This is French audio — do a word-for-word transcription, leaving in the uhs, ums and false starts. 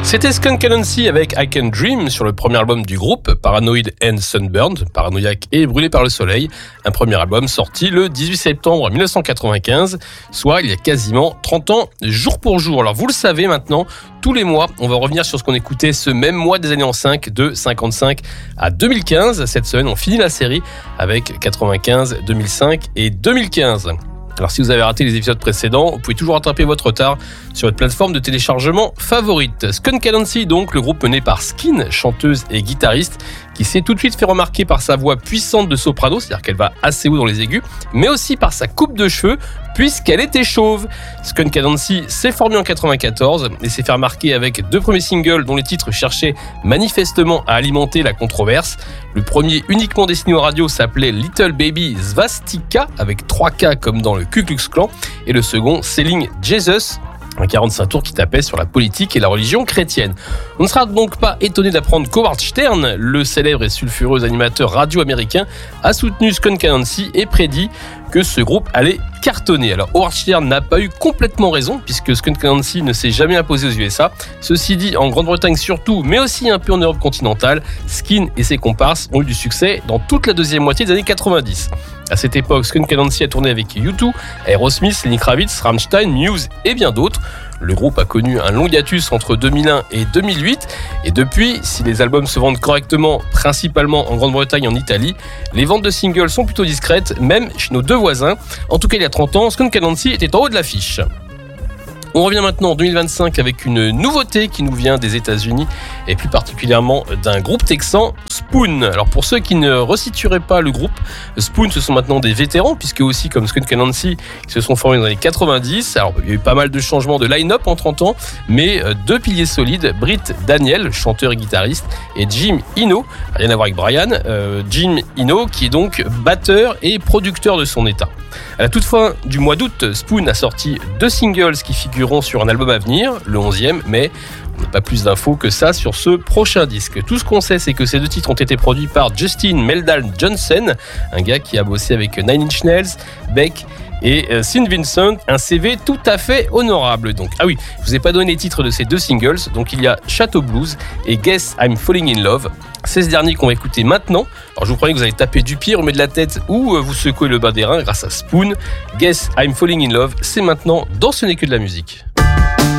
C'était Skunk Anansie avec I Can Dream sur le premier album du groupe, Paranoid and Sunburned, paranoïaque et brûlé par le soleil. Un premier album sorti le dix-huit septembre mille neuf cent quatre-vingt-quinze, soit il y a quasiment trente ans, jour pour jour. Alors vous le savez maintenant, tous les mois, on va revenir sur ce qu'on écoutait ce même mois des années en cinq, de cinquante-cinq à deux mille quinze. Cette semaine, on finit la série avec quatre-vingt-quinze, deux mille cinq et deux mille quinze. Alors si vous avez raté les épisodes précédents, vous pouvez toujours rattraper votre retard sur votre plateforme de téléchargement favorite. Skunk Anansie, donc, le groupe mené par Skin, chanteuse et guitariste, qui s'est tout de suite fait remarquer par sa voix puissante de soprano, c'est-à-dire qu'elle va assez haut dans les aigus, mais aussi par sa coupe de cheveux, puisqu'elle était chauve. Skunk Anansie s'est formé en quatre-vingt-quatorze et s'est fait remarquer avec deux premiers singles dont les titres cherchaient manifestement à alimenter la controverse. Le premier, uniquement destiné aux radios, s'appelait Little Baby Svastika, avec trois K comme dans le Ku Klux Klan, et le second, Selling Jesus, un quarante-cinq tours qui tapait sur la politique et la religion chrétienne. On ne sera donc pas étonné d'apprendre qu'Howard Stern, le célèbre et sulfureux animateur radio américain, a soutenu Skunk Anansie et prédit que ce groupe allait cartonner. Alors Howard Stern n'a pas eu complètement raison, puisque Skunk Anansie ne s'est jamais imposé aux U S A. Ceci dit, en Grande-Bretagne surtout, mais aussi un peu en Europe continentale, Skin et ses comparses ont eu du succès dans toute la deuxième moitié des années quatre-vingt-dix. À cette époque, Skunk Anansie a tourné avec U deux, Aerosmith, Lenny Kravitz, Rammstein, Muse et bien d'autres. Le groupe a connu un long hiatus entre deux mille un et deux mille huit, et depuis, si les albums se vendent correctement, principalement en Grande-Bretagne et en Italie, les ventes de singles sont plutôt discrètes, même chez nos deux voisins. En tout cas, il y a trente ans, Skunk Anansie était en haut de l'affiche. On revient maintenant en deux mille vingt-cinq avec une nouveauté qui nous vient des États-Unis et plus particulièrement d'un groupe texan, Spoon. Alors pour ceux qui ne resitueraient pas le groupe, Spoon, ce sont maintenant des vétérans, puisque aussi comme Skunk Anansie, ils se sont formés dans les années quatre-vingt-dix. Alors il y a eu pas mal de changements de line-up en trente ans, mais deux piliers solides, Britt Daniel, chanteur et guitariste, et Jim Eno, rien à voir avec Brian, euh, Jim Eno qui est donc batteur et producteur de son état. À la toute fin du mois d'août, Spoon a sorti deux singles qui figureront sur un album à venir, le onzième, mais on n'a pas plus d'infos que ça sur ce prochain disque. Tout ce qu'on sait, c'est que ces deux titres ont été produits par Justin Meldal Johnson, un gars qui a bossé avec Nine Inch Nails, Beck et euh, Saint Vincent, un C V tout à fait honorable. Donc, ah oui, je vous ai pas donné les titres de ces deux singles, donc il y a Chateau Blues et Guess I'm Falling in Love. C'est ce dernier qu'on va écouter maintenant. Alors je vous promets que vous allez taper du pied, remettre de la tête ou euh, vous secouer le bas des reins grâce à Spoon. Guess I'm Falling in Love, c'est maintenant dans Ce n'est que de la musique.